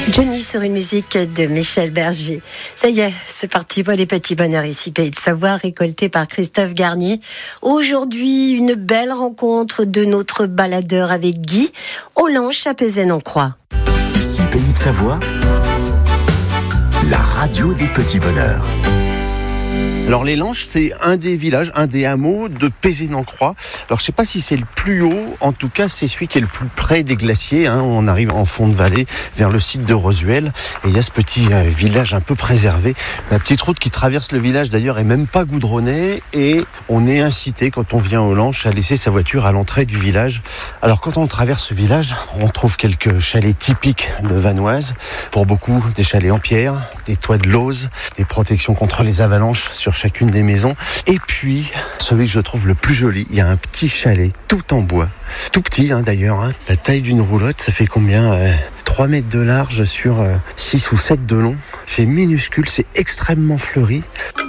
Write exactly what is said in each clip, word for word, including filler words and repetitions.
Johnny sur une musique de Michel Berger. Ça y est, c'est parti pour les petits bonheurs ici, Pays de Savoie, récolté par Christophe Garnier. Aujourd'hui, une belle rencontre de notre baladeur avec Guy, au Lanche à Pézène-en-Croix. Ici, Pays de Savoie, la radio des petits bonheurs. Alors les Lanches, c'est un des villages, un des hameaux de Pézène-en-Croix. Alors je sais pas si c'est le plus haut, en tout cas c'est celui qui est le plus près des glaciers. Hein. On arrive en fond de vallée vers le site de Rosuel et il y a ce petit euh, village un peu préservé. La petite route qui traverse le village d'ailleurs est même pas goudronnée et on est incité quand on vient aux Lanches à laisser sa voiture à l'entrée du village. Alors quand on traverse ce village, on trouve quelques chalets typiques de Vanoise. Pour beaucoup, des chalets en pierre, des toits de lauze, des protections contre les avalanches sur chacune des maisons. Et puis, celui que je trouve le plus joli, il y a un petit chalet tout en bois. Tout petit hein, d'ailleurs, hein. La taille d'une roulotte, ça fait combien euh, trois mètres de large sur euh, six ou sept de long. C'est minuscule, c'est extrêmement fleuri.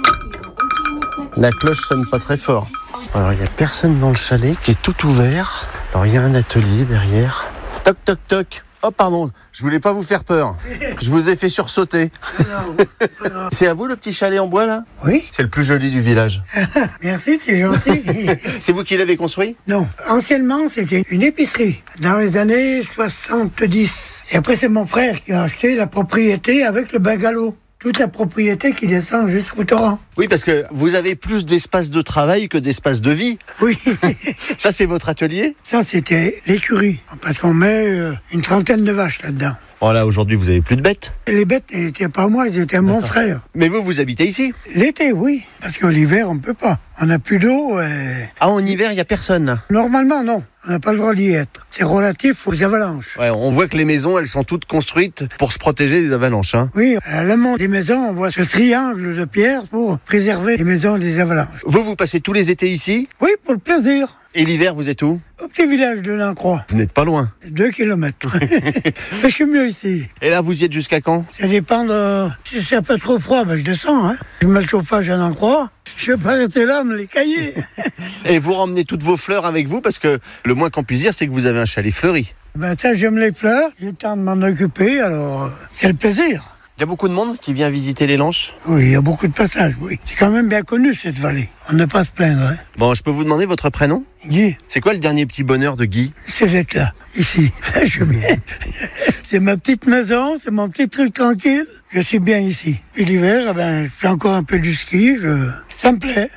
La cloche sonne pas très fort. Alors, il n'y a personne dans le chalet qui est tout ouvert. Alors, il y a un atelier derrière. Toc, toc, toc. Oh pardon, je voulais pas vous faire peur. Je vous ai fait sursauter. Non, non. C'est à vous le petit chalet en bois là ? Oui. C'est le plus joli du village. Merci, c'est gentil. C'est vous qui l'avez construit ? Non, anciennement c'était une épicerie dans les années soixante-dix. Et après c'est mon frère qui a acheté la propriété avec le bungalow. Toute la propriété qui descend jusqu'au torrent. Oui, parce que vous avez plus d'espace de travail que d'espace de vie. Oui. Ça, c'est votre atelier ? Ça, c'était l'écurie. Parce qu'on met euh, une trentaine de vaches là-dedans. Oh là, aujourd'hui, vous avez plus de bêtes. Les bêtes n'étaient pas moi, ils étaient à mon frère. Mais vous, vous habitez ici ? L'été, oui. Parce que l'hiver, on ne peut pas. On n'a plus d'eau. Et... Ah, en hiver, il n'y a personne là ? Normalement, non. On n'a pas le droit d'y être. C'est relatif aux avalanches. Ouais, on voit que les maisons, elles sont toutes construites pour se protéger des avalanches. Hein. Oui, à l'amont des maisons, on voit ce triangle de pierre pour préserver les maisons des avalanches. Vous, vous passez tous les étés ici ? Oui, pour le plaisir. Et l'hiver, vous êtes où ? Au petit village de l'Encroix. Vous n'êtes pas loin. Deux kilomètres. Mais je suis mieux ici. Et là, vous y êtes jusqu'à quand ? Ça dépend de... Si c'est un peu trop froid, ben je descends. Hein. Je mets le chauffage à l'Encroix. Je vais pas rester là, me les cailler. Et vous ramenez toutes vos fleurs avec vous parce que le moins qu'on puisse dire, c'est que vous avez un chalet fleuri. Ben ça, j'aime les fleurs. J'ai le temps de m'en occuper, alors euh, c'est le plaisir. Il y a beaucoup de monde qui vient visiter les Lanches ? Oui, il y a beaucoup de passages, oui. C'est quand même bien connu, cette vallée. On ne peut pas se plaindre, hein. Bon, je peux vous demander votre prénom ? Guy. C'est quoi le dernier petit bonheur de Guy ? C'est d'être là, ici. Je suis bien. C'est ma petite maison, c'est mon petit truc tranquille. Je suis bien ici. Puis l'hiver, eh ben, je fais encore un peu du ski, je... ça me plaît.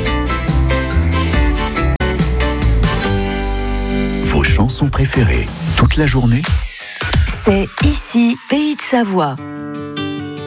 Vos chansons préférées, toute la journée ? C'est ici, Pays de Savoie.